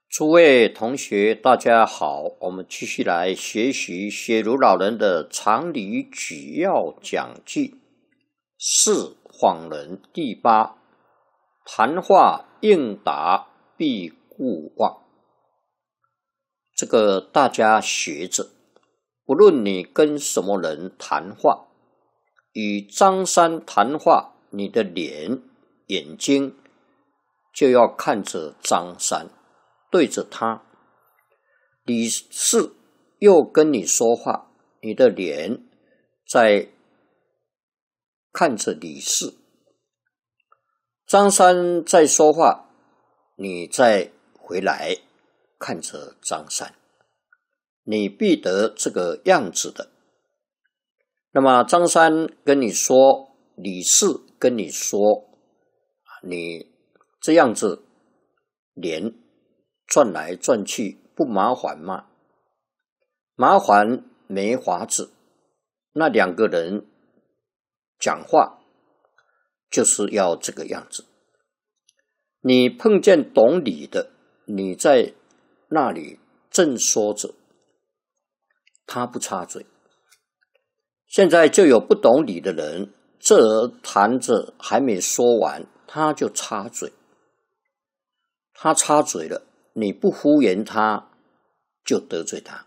诸位同学，大家好，我们继续来学习写如老人的常理举要讲记四谎人第八，谈话应答必固忘。这个大家学着，不论你跟什么人谈话，与张三谈话，你的眼睛就要看着张三，对着他。李四又跟你说话，你的脸在看着李四。张三在说话，你再回来看着张三，你必得这个样子的。那么张三跟你说，李四跟你说，你这样子脸转来转去不麻烦吗？麻烦没法子。那两个人讲话就是要这个样子。你碰见懂理的，你在那里正说着，他不插嘴。现在就有不懂理的人，这谈着还没说完，他就插嘴。他插嘴了，你不敷衍他，就得罪他。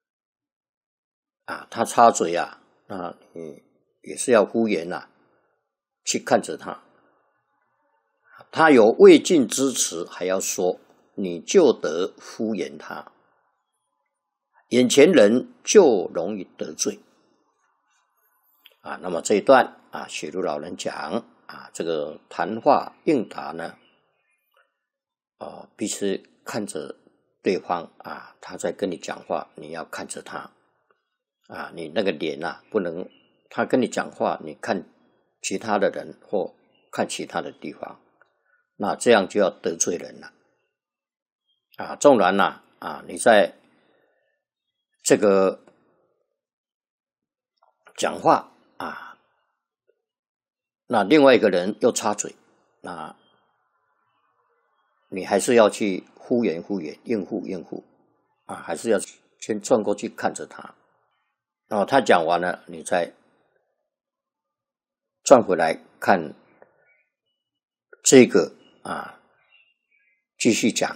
他插嘴那你也是要敷衍去看着他。他有未尽之词还要说，你就得敷衍他。眼前人就容易得罪。那么这一段写如老人讲这个谈话应答呢，必须看着对方他在跟你讲话，你要看着他你那个脸不能他跟你讲话，你看其他的人或看其他的地方，那这样就要得罪人了纵然你在这个讲话那另外一个人又插嘴，那你还是要去敷衍应付还是要先转过去看着他，然后他讲完了，你再转回来看这个继续讲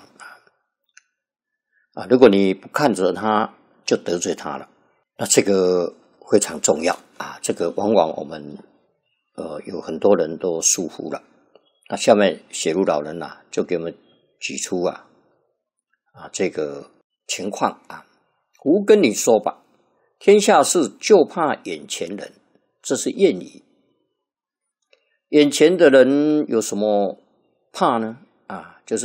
如果你不看着他，就得罪他了。那这个非常重要这个往往我们有很多人都疏忽了。那下面写如老人就给我们举出这个情况吾跟你说吧，天下事就怕眼前人，这是谚语。眼前的人有什么怕呢？就是